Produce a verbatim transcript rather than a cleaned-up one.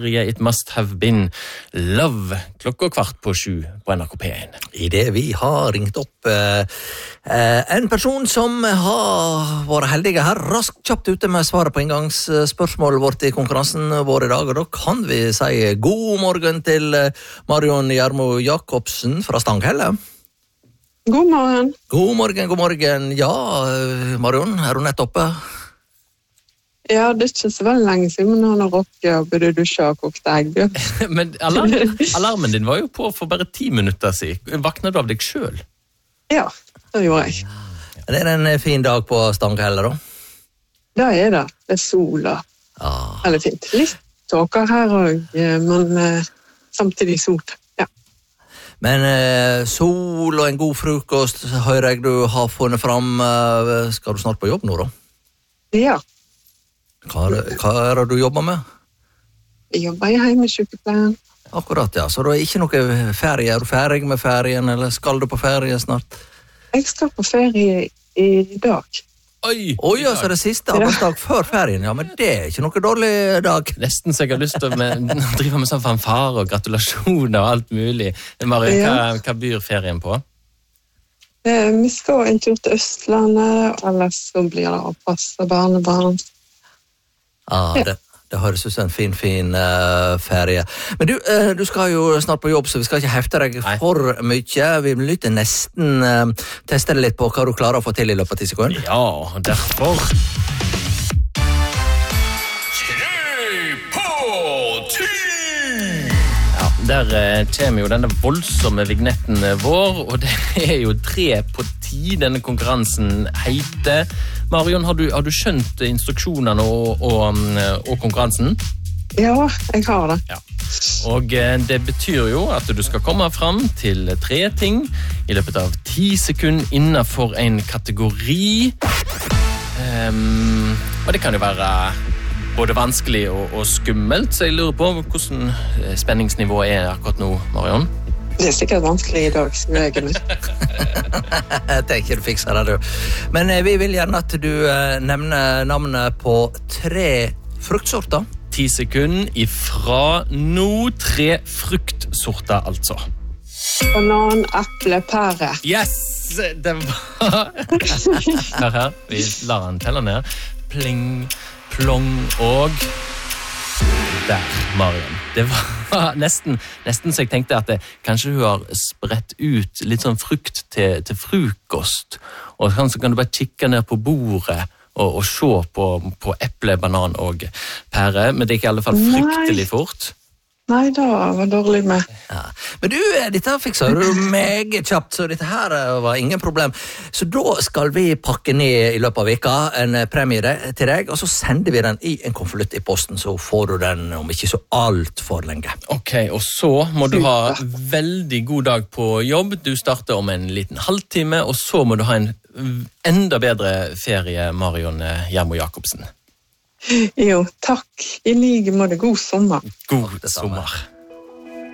It must have been love. Klokka kvart på sju på N R K P én. I det vi har ringt opp eh, en person som har vært heldige her, raskt kjapt ute med svaret på inngangsspørsmålet vårt i konkurransen vår i dag, og da kan vi si god morgen til Marion Gjermo Jacobsen fra Stanghelle. God morgen. God morgen, god morgen. Ja, Marion, er du nett oppe? Ja, det er ikke så veldig lenge siden, men han har rokket og burde dusje og kokt egg. Men alarmen, alarmen din var jo på for bare ti minutter siden. Vaknet du av deg selv? Ja, det gjorde jeg. Det er en fin dag på Stanghelle, da? Det er det. Det er sola. Ah. Veldig fint. Litt tåker her også, men eh, samtidig sol. Ja. Men eh, sol og en god frokost, hører jeg du har funnet fram. Eh, skal du snart på jobb nå, da? Ja. Hva er, hva er det du jobber med? Jeg jobber i heimesykepleien. Akkurat, ja. Så det er ikke noe ferie. Er du ferdig med ferien, eller skal du på ferie snart? Jeg skal på ferie i dag. Oi! Oi, ja, så er det siste arbeidsdag før ferien. Ja, men det er ikke noe dårlig dag. Nesten så jeg har lyst til å med, drive med sånn fanfare og gratulasjoner og alt mulig. Marie, Ja. hva, hva byr ferien på? Eh, vi skal en tur til Østlandet, og ellers så blir det å passe barnebarn. Ah, det, det høres ut som en fin, fin uh, ferie. Men du, uh, du skal jo snart på jobb, så vi skal ikke hefte deg Nei. for mye. Vi vil lytte nesten uh, teste litt på hva du klarer å få til i løpet av ti sekunder. Ja, derfor... Ja, der eh, kommer jo denne voldsomme vignetten vår, og det er jo tre på ti denne konkurransen heter. Marion, har du, har du skjønt instruksjonene og, og, og konkurransen? Ja, jeg har det. Ja. Og eh, det betyr jo at du skal komme fram til tre ting i løpet av ti sekunder innenfor en kategori. Um, og det kan jo være både vanskelig og, og skummelt, så jeg lurer på hvordan spenningsnivået er akkurat nå, Marion. Det er sikkert vanskelig i dag, som jeg er med. Jeg tenker du fikser det, du. Men eh, vi vil gjerne at du eh, nevner navnet på tre fruktsorter. Ti sekunder ifra nå, tre fruktsorter altså. Banan, eple, pære. Yes! Det var... Hør her, vi lar den telle ned. Pling, plong og... Der, Marion. Det var nesten, nesten så jeg tenkte at det, kanskje hun har spredt ut litt sånn frukt til, til frokost. Og så kan du bare kikke ned på bordet og, og se på, på eple, banan og pære. Men det er ikke i alle fall fryktelig fort. Nei, det var dårlig med. Ja. Men du, dette fikser du meget kjapt, så dette her var ingen problem. Så da skal vi pakke ned i løpet av veka en premie til deg, og så sender vi den i en konvolutt i posten, så får du den om ikke så alt for lenge. Ok, og så må du ha veldig god dag på jobb. Du starter om en liten halvtime, og så må du ha en enda bedre ferie, Marion Gjermo Jacobsen. Jo, takk. I like måte god sommer. God sommer.